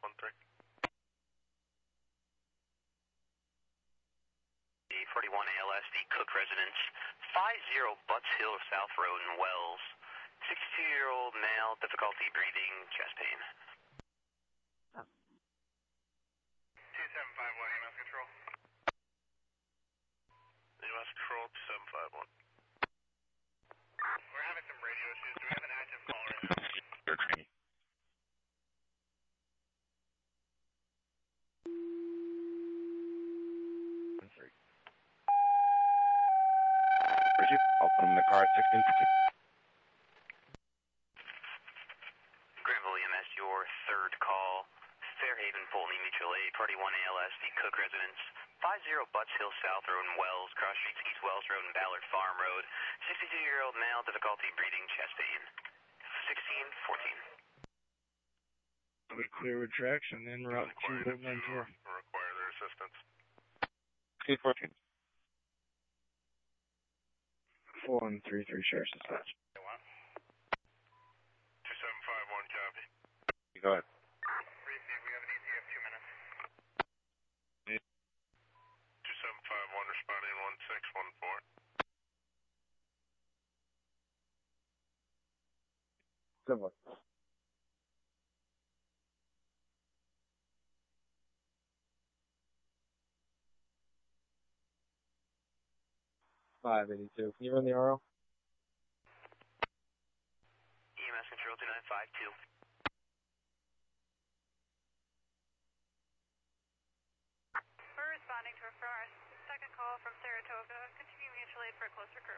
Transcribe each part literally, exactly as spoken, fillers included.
one three. forty-one A L S, the Cook residence, five zero Butts Hill South Road in Wells. sixty-two-year-old male, difficulty breathing, chest pain. Oh. two seven five one, E M S control. E M S control, two seven five one. We're having some radio issues. Do we have an active call right now? I'll put him in the car at sixteen fifty. Granville E M S, your third call. Fairhaven, Fulton Mutual Aid, Party one A L S, the Cook residence, five zero Butts Hill South Road in Wells, cross streets East Wells Road and Ballard Farm Road. sixty-two-year-old male, difficulty breathing, chest pain. sixteen fourteen. We clear retraction, then route to one four. Require their assistance. sixteen fourteen. four one three three, Sheriff's Dispatch. two seven five one, copy. You go ahead. Receive, we have an E T F, two minutes. two seven five one, responding one six one four. Similar. five eighty-two. Can you run the R O? E M S control two nine five two. We're responding to refer our second call from Saratoga. Continue mutual aid for a closer crew.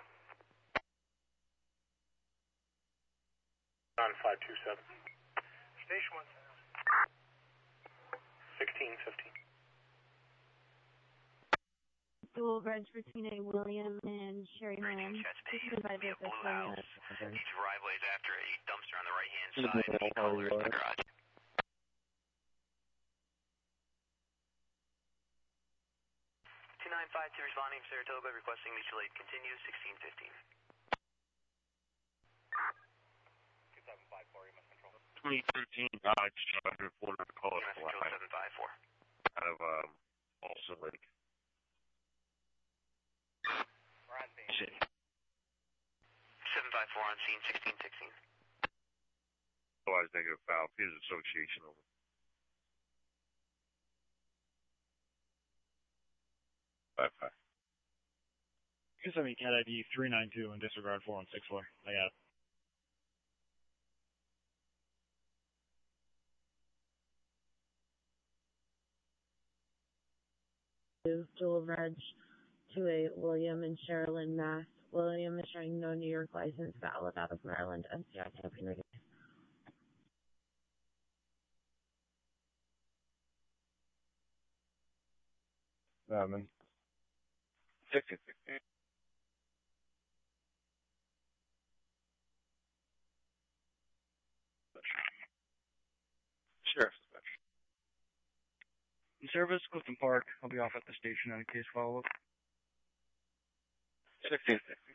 On five two seven. Station one. sixteen fifteen. Dual reg for Tina William and Sherry Breathing, Holmes. chest This pain, is by via business Blue owner. House. Each driveway is after a dumpster on the right-hand Mhm. side. The color is the garage. two nine five two responding to Saratoga, requesting mutual aid continue, sixteen fifteen. two seven five four, E M S control. twenty thirteen Dodge Charger, Florida, call E M S control seven five four. out of um, Olson Lake. We're on scene. Shit. seven five four on scene, sixteen sixteen. Otherwise, negative foul. His association over. Five five. Two seventy cat I D three nine two and disregard four one six four. I got it. Dual reg to a William and Sherilyn Mass. William is showing no New York license, valid out of Maryland, N C I campaign negative. Batman. sixteen sixteen. Sheriff's Dispatch. In service, Clifton Park. I'll be off at the station on a case follow-up. sixteen sixteen.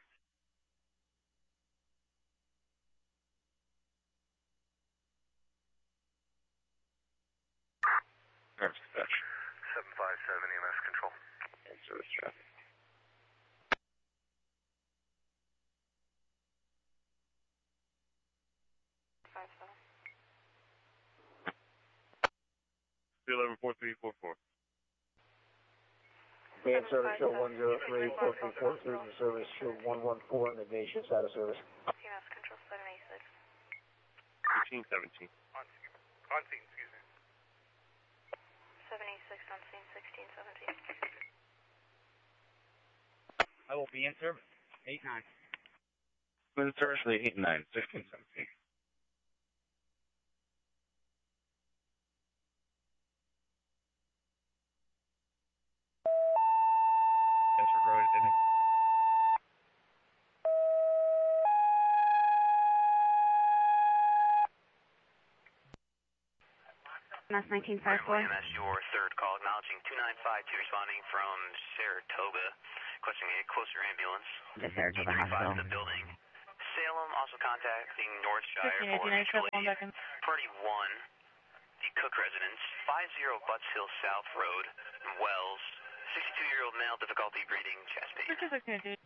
Sheriff's Dispatch. seven five seven, E M S control. And service traffic. Five seven. three eleven four three four four. Band service show one zero three four three four, cruising service show one one four, negation status service. E M S control seven eight six. fifteen seventeen. On scene, on scene, excuse me. seven eight six on scene, sixteen seventeen. I will be in service. eight nine. With service eight nine, sixteen seventeen. Disregard it. Mass nineteen five four. E M S, your third call, acknowledging two nine five two responding from Saratoga, requesting a closer ambulance. The Saratoga E three five Hospital. in the building. Salem, also contacting Northshire fifteen for eighty-nine, mutual one aid. second. Party one, the Cook residence, fifty Butts Hill South Road, Wells. sixty-two-year-old male, difficulty breathing, chest pain. Okay, okay.